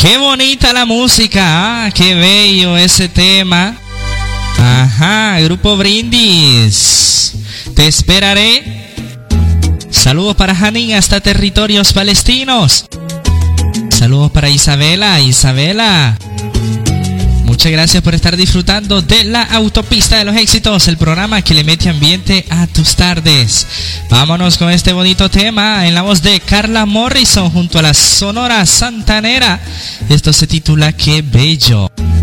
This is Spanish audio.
Qué bonita la música, qué bello ese tema. Ajá, Grupo Brindis, te esperaré. Saludos para Janín hasta territorios palestinos. Saludos para Isabela. Muchas gracias por estar disfrutando de la Autopista de los Éxitos, el programa que le mete ambiente a tus tardes. Vámonos con este bonito tema en la voz de Carla Morrison junto a la Sonora Santanera. Esto se titula Qué Bello.